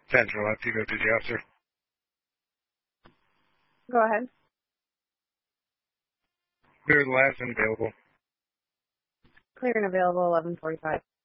Central Latino Duty Officer. Go ahead. Clear the last and available. Clear and available, 11:45.